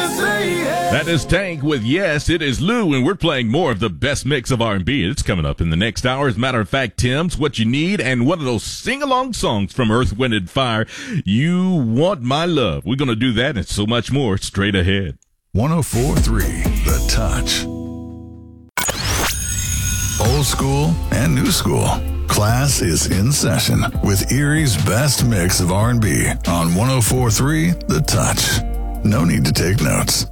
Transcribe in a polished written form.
That is Tank with Yes, It Is Lou, and we're playing more of the best mix of R&B. It's coming up in the next hour. As a matter of fact, Tim's What You Need, and one of those sing-along songs from Earth, Wind, and Fire, You Want My Love. We're going to do that and so much more straight ahead. 104.3 The Touch. Old school and new school. Class is in session with Erie's best mix of R&B on 104.3 The Touch. No need to take notes.